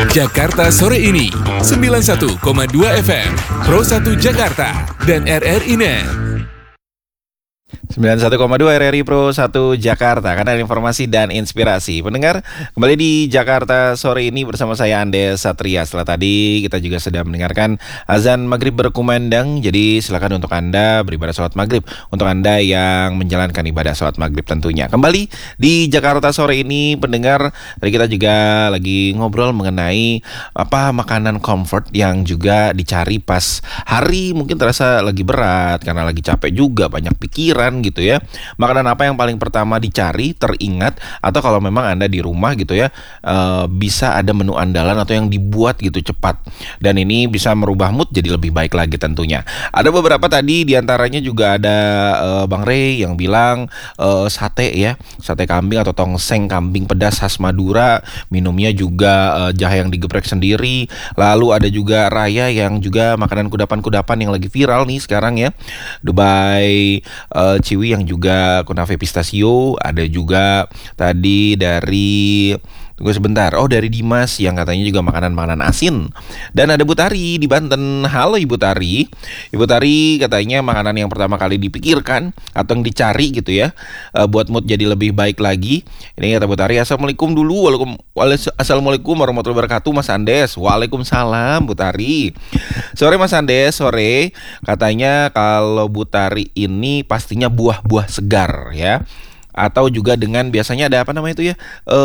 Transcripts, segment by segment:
Jakarta sore ini 91,2 FM Pro 1 Jakarta dan RRI Net. 91,2 RRI Pro 1 Jakarta, karena informasi dan inspirasi. Pendengar, kembali di Jakarta sore ini bersama saya Andes Satria. Setelah tadi kita juga sudah mendengarkan azan maghrib berkumandang. Jadi silakan untuk Anda beribadah sholat maghrib, untuk Anda yang menjalankan ibadah sholat maghrib tentunya. Kembali di Jakarta sore ini, pendengar, tadi kita juga lagi ngobrol mengenai apa makanan comfort yang juga dicari pas hari mungkin terasa lagi berat karena lagi capek juga, banyak pikiran gitu ya. Makanan apa yang paling pertama dicari, teringat, atau kalau memang Anda di rumah gitu ya, bisa ada menu andalan atau yang dibuat gitu cepat, dan ini bisa merubah mood jadi lebih baik lagi tentunya. Ada beberapa tadi diantaranya juga ada Bang Rey yang bilang sate ya, sate kambing atau tongseng kambing pedas khas Madura, minumnya juga jahe yang digeprek sendiri. Lalu ada juga Raya yang juga makanan kudapan-kudapan yang lagi viral nih sekarang ya, Dubai Ciwi yang juga kunafe pistachio. Ada juga tadi dari, tunggu sebentar, dari Dimas yang katanya juga makanan-makanan asin. Dan ada Bu Tari di Banten. Halo Ibu Tari. Ibu Tari katanya makanan yang pertama kali dipikirkan atau yang dicari gitu ya, buat mood jadi lebih baik lagi. Ini kata Bu Tari. Assalamualaikum dulu. Assalamualaikum warahmatullahi wabarakatuh Mas Andes. Waalaikumsalam Bu Tari. Sore Mas Andes, sore. Katanya kalau Bu Tari ini pastinya buah-buah segar ya. Atau juga dengan biasanya ada apa namanya itu ya,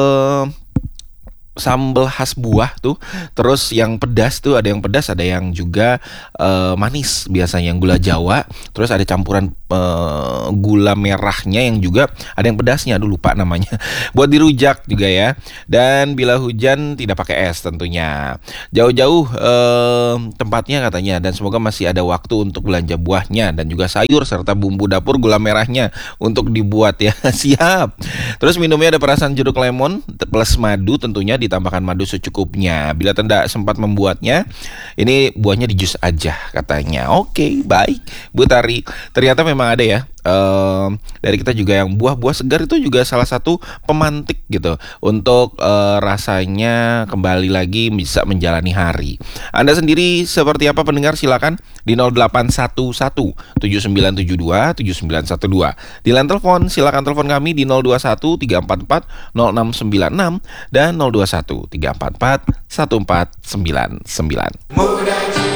sambal khas buah tuh. Terus yang pedas tuh, ada yang pedas, ada yang juga manis, biasanya yang gula Jawa. Terus ada campuran gula merahnya yang juga ada yang pedasnya, aduh lupa namanya. Buat dirujak juga ya. Dan bila hujan tidak pakai es tentunya. Jauh-jauh tempatnya katanya, dan semoga masih ada waktu untuk belanja buahnya dan juga sayur serta bumbu dapur gula merahnya untuk dibuat ya. Siap. Terus minumnya ada perasan jeruk lemon plus madu, tentunya ditambahkan madu secukupnya. Bila tidak sempat membuatnya, ini buahnya di jus aja katanya. Oke, baik Bu Tari. Ternyata memang ada ya, dari kita juga yang buah-buah segar itu juga salah satu pemantik gitu untuk rasanya kembali lagi bisa menjalani hari. Anda sendiri seperti apa pendengar? Silakan di 0811 7972 7912. Di line telepon silakan telepon kami di 021 344 0696 dan 021 344 1499.